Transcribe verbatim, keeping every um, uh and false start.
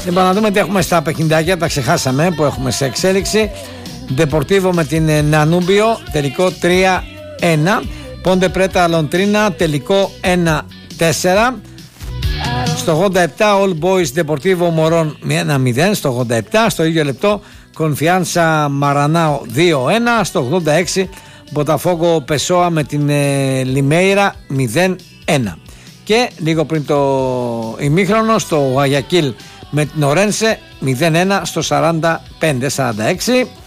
Λοιπόν, να δούμε τι έχουμε στα παιχνιδάκια. Τα ξεχάσαμε που έχουμε σε εξέλιξη. Ντεπορτίβο με την Νανούμπιο, τελικό τρία ένα. Πόντε Πρέτα Λοντρίνα, τελικό ένα τέσσερα. Στο ογδόντα επτά All Boys Deportivo Μωρών ένα μηδέν. Στο ογδόντα επτά στο ίδιο λεπτό Κονφιάνσα Μαρανάο δύο ένα. Στο ογδόντα έξι Μποταφόγκο Πεσόα με την ε, Λιμέιρα μηδέν ένα. Και λίγο πριν το ημίχρονο στο Γουαγιακίλ με την Ορένσε μηδέν ένα στο σαράντα πέντε σαράντα έξι.